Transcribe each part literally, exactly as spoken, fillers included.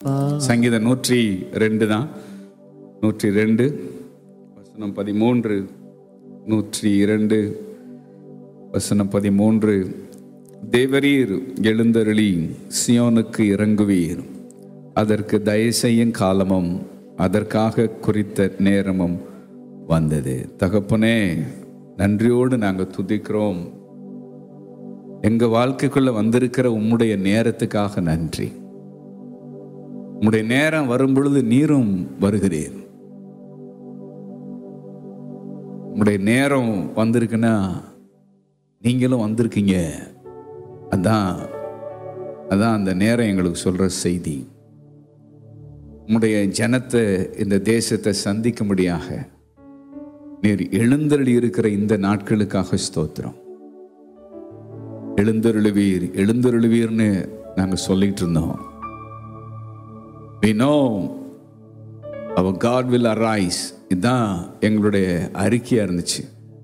அப்பா. சங்கீதம் நூற்றி ரெண்டு தான். நூற்றி ரெண்டு வசனம் பதிமூன்று. நூற்றி இரண்டு வசனம் பதிமூன்று. தேவரீர் எழுந்தருளி சியோனுக்கு இறங்குவீர், அதற்கு தயவு செய்யும் காலமும் அதற்காக குறித்த நேரமும் வந்தது. தகப்பனே, நன்றியோடு நாங்கள் துதிக்கிறோம். எங்க வாழ்க்கைக்குள்ள வந்திருக்கிற உம்முடைய நேரத்துக்காக நன்றி. உம்முடைய நேரம் வரும் பொழுது நீரும் வருகிறீர். உம்முடைய நேரம் வந்திருக்குன்னா நீங்களும் வந்திருக்கீங்க. அதான் அதான் அந்த நேரம் எங்களுக்கு சொல்ற செய்தி. உம்முடைய ஜனத்தை, இந்த தேசத்தை சந்திக்கும்படியாக நீர் எழுந்தருளி இருக்கிற இந்த நாட்களுக்காக ஸ்தோத்திரம். எழுந்தருளுவீர் எழுந்தருளுவீர்னு நாங்கள் சொல்லிட்டு இருந்தோம். We know our God will arise. இதுதான் எங்களுடைய அறிக்கையா இருந்துச்சு.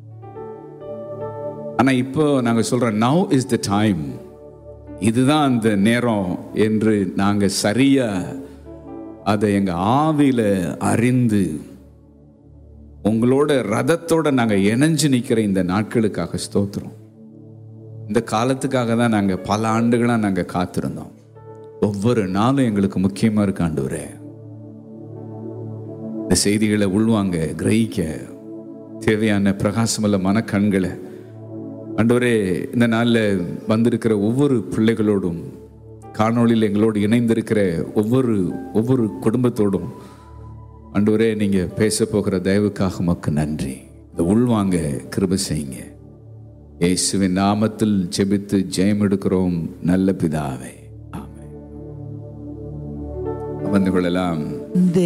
ஆனா இப்போ நாங்கள் சொல்றோம், now is the time. இதுதான் அந்த நேரம் என்று நாங்கள் சரியா அதை எங்க ஆவியில அறிந்து உங்களோட ரதத்தோட நாங்கள் இணைஞ்சு நிற்கிற இந்த நாட்களுக்காக ஸ்தோத்திரம். இந்த காலத்துக்காக தான் நாங்கள் பல ஆண்டுகளாக நாங்கள் காத்திருந்தோம். ஒவ்வொரு நாளும் எங்களுக்கு முக்கியமாக இருக்கு ஆண்டவரே. இந்த செய்திகளை உள்வாங்க, கிரகிக்க தேவையான பிரகாசமுள்ள மனக்கண்களை ஆண்டவரே இந்த நாளில் வந்திருக்கிற ஒவ்வொரு பிள்ளைகளோடும், காணொளியில் எங்களோடு இணைந்திருக்கிற ஒவ்வொரு ஒவ்வொரு குடும்பத்தோடும் ஆண்டவரே நீங்கள் பேச போகிற தயவுக்காக உமக்கு நன்றி. இந்த உள்வாங்க கிருபை செய்யுங்க. இயேசுவின் நாமத்தில் ஜெபித்து ஜெயம் எடுக்கிறோம் நல்ல பிதாவே, ஆமென். அமர்ந்து கொள்ளலாம்.